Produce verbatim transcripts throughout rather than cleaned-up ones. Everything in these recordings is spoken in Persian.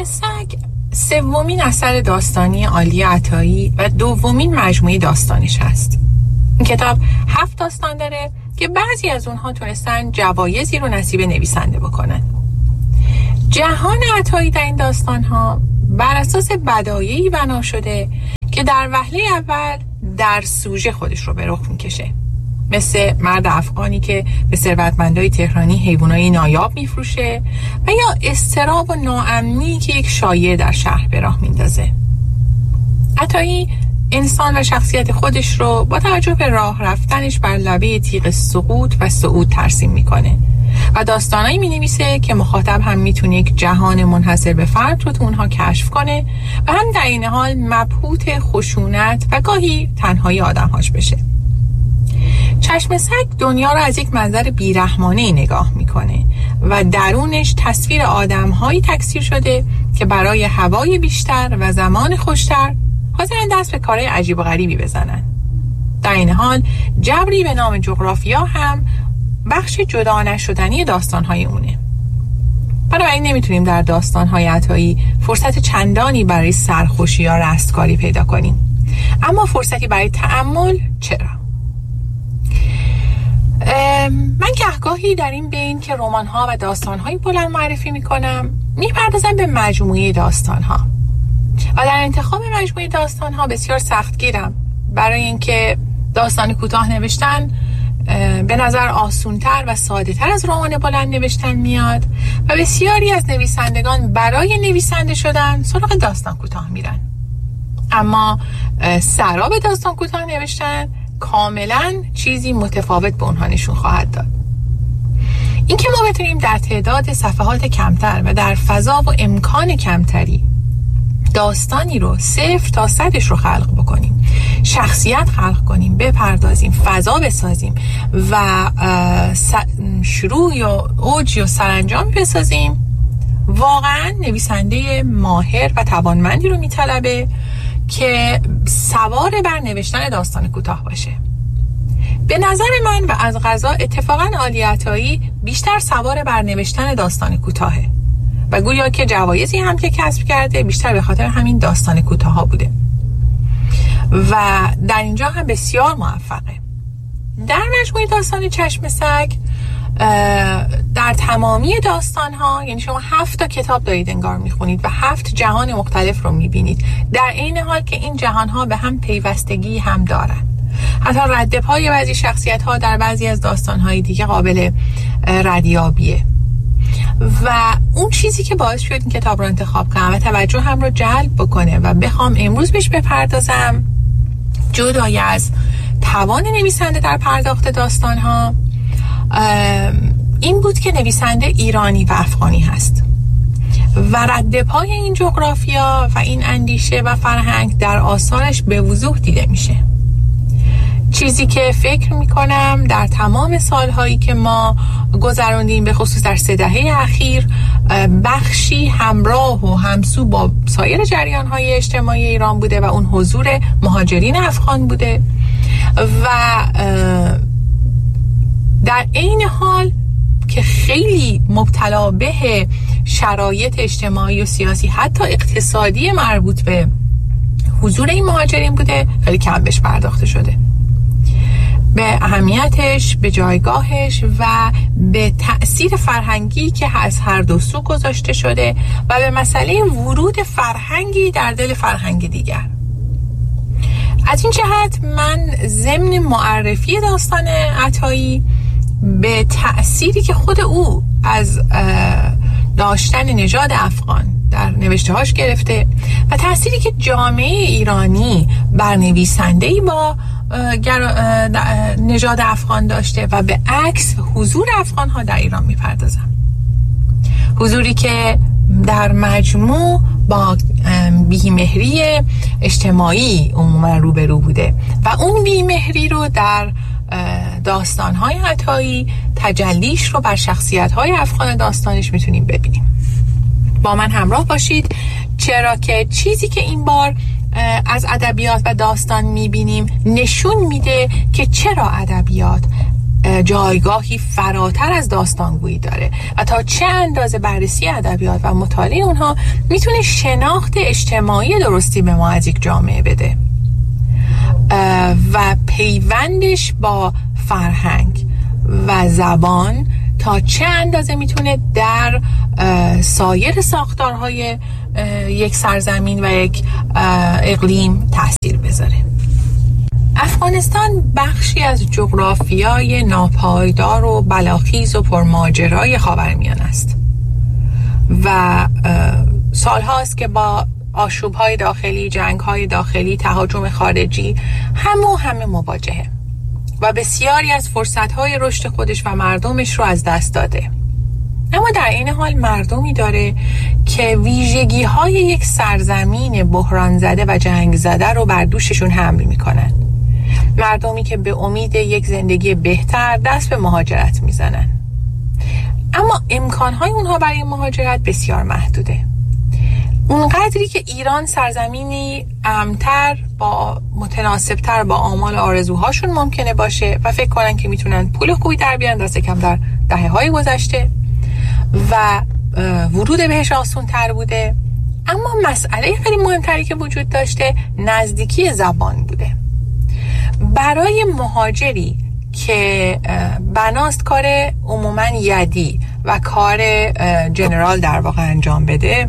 چشم سگ سومین اثر داستانی عالی عطایی و دومین مجموعه داستانش هست. این کتاب هفت داستان داره که بعضی از اونها تونستن جوایزی رو نصیب نویسنده بکنن. جهان عطایی در این داستانها بر اساس بدایعی بنا شده که در وهله اول در سوژه خودش رو به رخ میکشه، مثل مرد افغانی که به ثروتمندای تهرانی حیوانای نایاب میفروشه و یا اضطراب و ناامنی که یک شایعه در شهر به راه میندازه. عطایی انسان و شخصیت خودش رو با توجه به راه رفتنش بر لبه تیغ سقوط و صعود ترسیم میکنه و داستانایی مینویسه که مخاطب هم میتونه یک جهان منحصر به فرد رو تو اونها کشف کنه و هم در این حال مبهوت خشونت و گاهی تنهایی آدمهاش بشه. چشم سگ دنیا رو از یک منظر بیرحمانه‌ای نگاه میکنه و درونش تصویر آدم‌هایی تکثیر شده که برای هوای بیشتر و زمان خوشتر حاضرن دست به کارهای عجیب و غریبی بزنن. در این حال جبری به نام جغرافیا هم بخش جدا نشدنی داستان‌های اونه. بنابراین نمیتونیم در داستان‌های عطایی فرصت چندانی برای سرخوشی یا رستگاری پیدا کنیم، اما فرصتی برای تأمل چرا؟ من گهگاهی در این بین که رمان‌ها و داستان‌های بلند معرفی می‌کنم می‌پردازم به مجموعه داستان‌ها و در انتخاب مجموعه داستان‌ها بسیار سختگیرم، برای اینکه داستان کوتاه نوشتن به نظر آسون‌تر و ساده‌تر از رمان بلند نوشتن میاد و بسیاری از نویسندگان برای نویسنده شدن سراغ داستان کوتاه میرن، اما سراب داستان کوتاه نوشتن کاملا چیزی متفاوت به اونها نشون خواهد داد. اینکه ما بتونیم در تعداد صفحات کمتر و در فضا و امکان کمتری داستانی رو صفر تا صدش رو خلق بکنیم، شخصیت خلق کنیم، بپردازیم، فضا بسازیم و شروع یا اوج یا سرانجام بسازیم، واقعا نویسنده ماهر و توانمندی رو میطلبه که سوار بر نوشتن داستان کوتاه باشه. به نظر من و از قضا اتفاقا عالی عطایی بیشتر سوار بر نوشتن داستان کوتاهه و گویا که جوایزی هم که کسب کرده بیشتر به خاطر همین داستان کوتاه ها بوده و در اینجا هم بسیار موفقه. در مجموعه داستان چشم سگ در تمامی داستان ها، یعنی شما هفت تا کتاب دارید انگار میخونید و هفت جهان مختلف رو میبینید، در این حال که این جهان ها به هم پیوستگی هم دارن. حتی رد پای بعضی شخصیت ها در بعضی از داستان های دیگه قابل ردیابیه و اون چیزی که باعث شد این کتاب رو انتخاب کنم و توجه هم رو جلب بکنه و بخوام امروز بهش بپردازم، جدای از توان نویسنده در پرداخت داستان ها، این بود که نویسنده ایرانی و افغانی هست و رد پای این جغرافیا و این اندیشه و فرهنگ در آثارش به وضوح دیده میشه. چیزی که فکر میکنم در تمام سالهایی که ما گذروندیم، به خصوص در سه دهه اخیر، بخشی همراه و همسو با سایر جریانهای اجتماعی ایران بوده و اون حضور مهاجرین افغان بوده و در این حال که خیلی مبتلا به شرایط اجتماعی و سیاسی حتی اقتصادی مربوط به حضور این مهاجرین بوده، خیلی کم بهش پرداخته شده، به اهمیتش، به جایگاهش و به تأثیر فرهنگی که از هر دو سو گذاشته شده و به مسئله ورود فرهنگی در دل فرهنگ دیگر. از این جهت من ضمن معرفی داستان عطایی به تأثیری که خود او از داشتن نژاد افغان در نوشته‌هاش گرفته و تأثیری که جامعه ایرانی بر نویسنده‌ای با نژاد افغان داشته و به عکس حضور افغان‌ها در ایران می‌پردازم. حضوری که در مجموع با بیمهری اجتماعی عموما روبرو بوده و اون بیمهری رو در داستان‌های عطایی تجلیش رو بر شخصیت‌های افغان داستانش میتونیم ببینیم. با من همراه باشید، چرا که چیزی که این بار از ادبیات و داستان میبینیم نشون میده که چرا ادبیات جایگاهی فراتر از داستانگویی داره و تا چه اندازه بررسی ادبیات و مطالعه اونها میتونه شناخت اجتماعی درستی به ما از یک جامعه بده و پیوندش با فرهنگ و زبان تا چه اندازه میتونه در سایر ساختارهای یک سرزمین و یک اقلیم تاثیر بذاره. افغانستان بخشی از جغرافیای ناپایدار و بلاخیز و پرماجرای خاورمیانه است و سالهاست که با آشوب‌های داخلی، جنگ‌های داخلی، تهاجم خارجی همو همه مواجهه و بسیاری از فرصت‌های رشد خودش و مردمش رو از دست داده. اما در این حال مردمی داره که ویژگی‌های یک سرزمین بحران زده و جنگ زده رو بر دوششون حمل می‌کنن. مردمی که به امید یک زندگی بهتر دست به مهاجرت میزنن، اما امکانهای اونها برای مهاجرت بسیار محدوده. اونقدری که ایران سرزمینی امن‌تر با متناسبتر با آمال آرزوهاشون ممکنه باشه و فکر کنن که میتونن پول خوبی در بیارن، دست کم در دهه‌های گذشته و ورود بهش آسان‌تر بوده، اما مسئله خیلی مهمتری که وجود داشته نزدیکی زبان بوده. برای مهاجری که بناست کار عموماً یدی و کار جنرال در واقع انجام بده،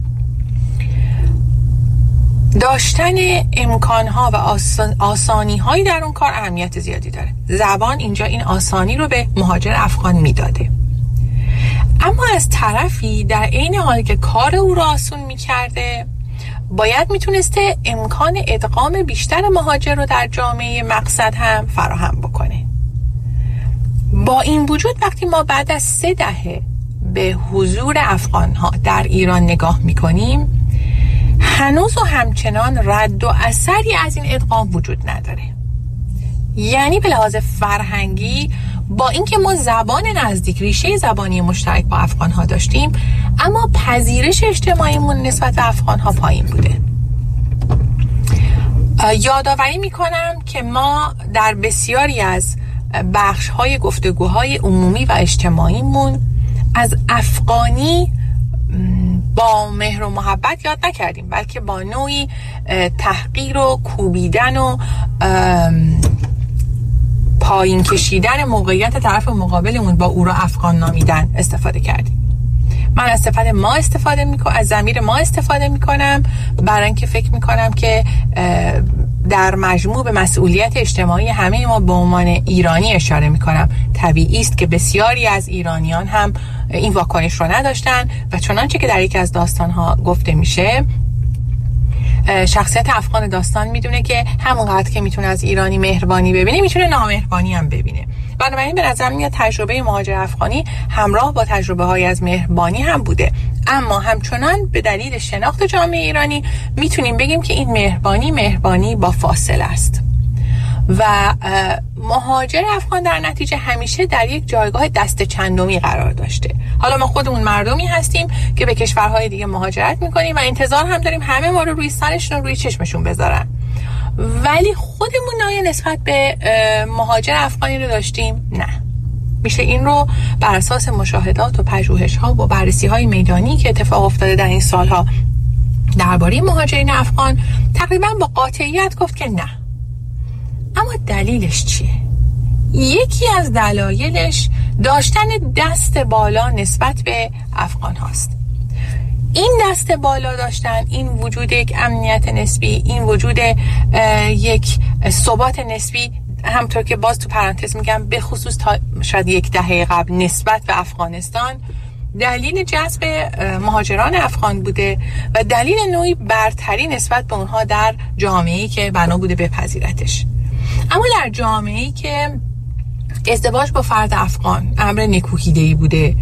داشتن امکانها و آسان، آسانی هایی در اون کار اهمیت زیادی داره. زبان اینجا این آسانی رو به مهاجر افغان میداده، اما از طرفی در عین حالی که کار او رو آسون میکرده باید میتونسته امکان ادغام بیشتر مهاجر رو در جامعه مقصد هم فراهم بکنه. با این وجود وقتی ما بعد از سه دهه به حضور افغان‌ها در ایران نگاه میکنیم، هنوز و همچنان رد و اثری از این ادغام وجود نداره. یعنی به لحاظ فرهنگی با اینکه ما زبان نزدیک، ریشه زبانی مشترک با افغان‌ها داشتیم، اما پذیرش اجتماعیمون نسبت به افغان‌ها پایین بوده. یادآوری می‌کنم که ما در بسیاری از بخش‌های گفتگوهای عمومی و اجتماعیمون از افغانی با مهر و محبت یاد نکردیم، بلکه با نوعی تحقیر و کوبیدن و پایین کشیدن موقعیت طرف مقابلمون با او را افغان نامیدن استفاده کردیم. من از صفت ما استفاده میکنم، از ضمیر ما استفاده میکنم، برای اینکه فکر میکنم که در مجموع به مسئولیت اجتماعی همه ما به عنوان ایرانی اشاره میکنم. طبیعی است که بسیاری از ایرانیان هم این واکنش رو نداشتن و چنانچه که در یکی از داستانها گفته میشه، شخصیت افغان داستان میدونه که همونقدر که میتونه از ایرانی مهربانی ببینه، میتونه نامهربانی هم ببینه. بنابراین به نظر میاد تجربه مهاجر افغانی همراه با تجربه های از مهربانی هم بوده، اما همچنان به دلیل شناخت جامعه ایرانی میتونیم بگیم که این مهربانی مهربانی با فاصله است و مهاجر افغان در نتیجه همیشه در یک جایگاه دست چندمی قرار داشته. حالا ما خودمون مردمی هستیم که به کشورهای دیگه مهاجرت میکنیم و انتظار هم داریم همه ما رو روی سرشون و روی چشمشون بذارن، ولی خودمون آیا نسبت به مهاجر افغانی رو داشتیم؟ نه. میشه این رو بر اساس مشاهدات و پژوهش‌ها و بررسی‌های میدانی که اتفاق افتاده در این سالها درباره مهاجرین افغان تقریبا با قاطعیت گفت که نه. اما دلیلش چیه؟ یکی از دلایلش داشتن دست بالا نسبت به افغان هاست. این دست بالا داشتن، این وجود یک امنیت نسبی، این وجود یک ثبات نسبی، همطور که باز تو پرانتز میگم به خصوص تا شاید یک دهه قبل نسبت به افغانستان دلیل جذب مهاجران افغان بوده و دلیل نوعی برتری نسبت به اونها در جامعه‌ای که بنا بوده بپذیرتش. اما در جامعه‌ای که ازدواج با فرد افغان امر نکوهیده‌ای بوده،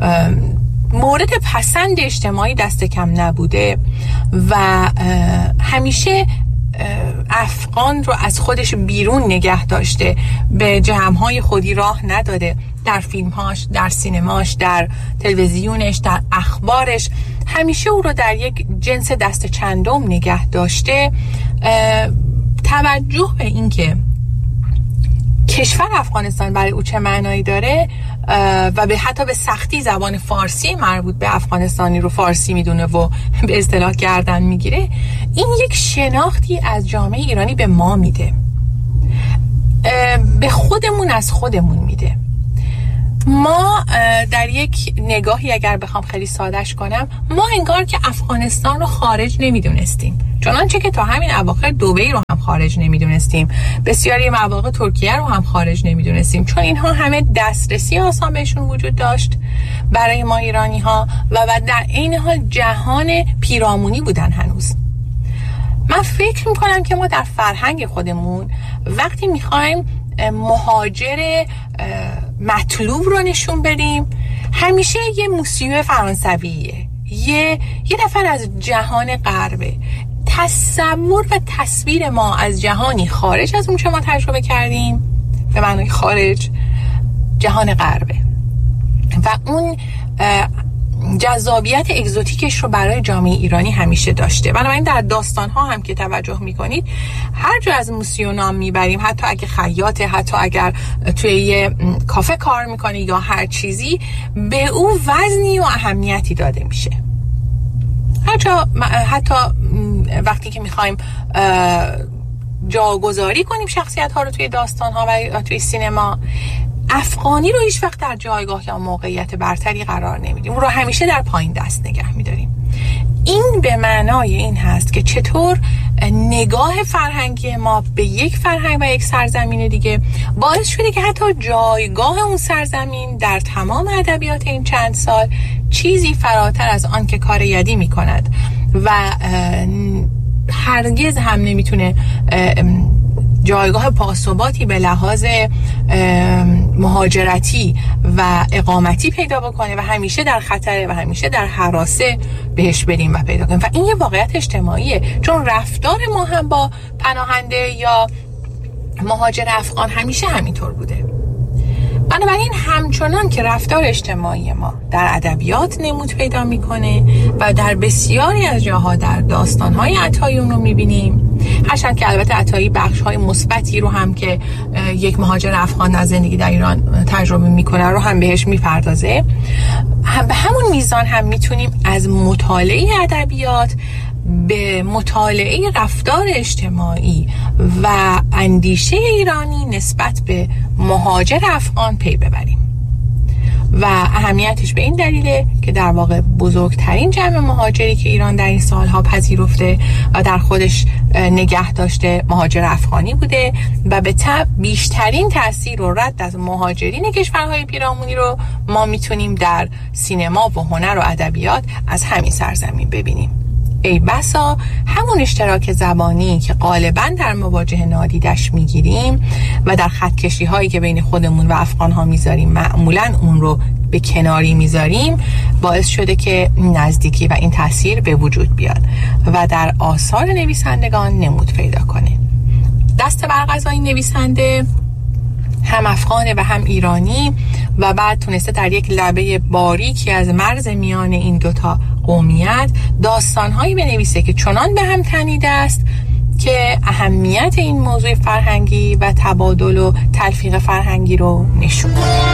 مورد پسند اجتماعی دست کم نبوده و همیشه افغان رو از خودش بیرون نگه داشته، به جمع‌های خودی راه نداده، در فیلم‌هاش، در سینماش، در تلویزیونش، در اخبارش همیشه او رو در یک جنس دست چندم نگه داشته. توجه به این که کشور افغانستان برای او چه معنایی داره و به حتی به سختی زبان فارسی مربوط به افغانستانی رو فارسی میدونه و به اصطلاح گردن میگیره، این یک شناختی از جامعه ایرانی به ما میده، به خودمون از خودمون میده. ما در یک نگاهی اگر بخوام خیلی سادهش کنم، ما انگار که افغانستان رو خارج نمیدونستیم، چنانچه که تا همین اواخر دبی رو هم خارج نمیدونستیم، بسیاری مواقع ترکیه رو هم خارج نمیدونستیم، چون اینها همه دسترسی آسان بهشون وجود داشت برای ما ایرانی ها و در عین حال جهان پیرامونی بودن هنوز. من فکر میکنم که ما در فرهنگ خودمون وقتی میخوایم مهاجر مطلوب رو نشون بدیم، همیشه یه موسیقی فرانسویه، یه یه نفر از جهان غربه. تصور و تصویر ما از جهانی خارج از اون چه ما تجربه کردیم، به معنای خارج، جهان غربه و اون جذابیت اگزوتیکش رو برای جامعه ایرانی همیشه داشته. بنابراین در داستان ها هم که توجه میکنید، هر جا از موسیو نام میبریم، حتی اگه خیاطه، حتی اگر توی یه کافه کار میکنه یا هر چیزی، به او وزنی و اهمیتی داده میشه. هر جا حتی وقتی که میخوایم جاگذاری کنیم شخصیت ها رو توی داستان ها و توی سینما، افغانی رو هیچ وقت در جایگاه یا موقعیت برتری قرار نمیدیم، اون رو همیشه در پایین دست نگه میداریم. این به معنای این هست که چطور نگاه فرهنگی ما به یک فرهنگ و یک سرزمین دیگه باعث شده که حتی جایگاه اون سرزمین در تمام ادبیات این چند سال چیزی فراتر از آن که کار یدی میکند و هرگز هم نمیتونه جایگاه پاسوباتی به لحاظ مهاجرتی و اقامتی پیدا بکنه و همیشه در خطره و همیشه در هراسه بهش بریم و پیدا کنیم. و این یه واقعیت اجتماعیه، چون رفتار ما هم با پناهنده یا مهاجر افغان همیشه همینطور بوده. بنابراین همچنان که رفتار اجتماعی ما در ادبیات نمود پیدا میکنه و در بسیاری از جاها در داستان‌های عطایی اون رو میبینیم، هرچند که البته عطایی بخش‌های مثبتی رو هم که یک مهاجر افغان از زندگی در ایران تجربه میکنه رو هم بهش میپردازه، به همون میزان هم میتونیم از مطالعه ادبیات به مطالعه رفتار اجتماعی و اندیشه ایرانی نسبت به مهاجر افغان پی ببریم. و اهمیتش به این دلیله که در واقع بزرگترین جمع مهاجری که ایران در این سالها پذیرفته و در خودش نگه داشته مهاجر افغانی بوده و به تبع بیشترین تأثیر و رد از مهاجرین کشورهای پیرامونی رو ما میتونیم در سینما و هنر و ادبیات از همین سرزمین ببینیم. ای بسا همون اشتراک زبانی که غالباً در مواجهه نادیدش میگیریم و در خطکشی هایی که بین خودمون و افغان ها میذاریم معمولاً اون رو به کناری میذاریم، باعث شده که نزدیکی و این تاثیر به وجود بیاد و در آثار نویسندگان نمود پیدا کنه. دست برقضا این نویسنده هم افغانه و هم ایرانی و بعد تونسته در یک لبه باریکی از مرز میان این دوتا قومیت داستانهایی بنویسه که چنان به هم تنیده است که اهمیت این موضوع فرهنگی و تبادل و تلفیق فرهنگی رو نشون میده.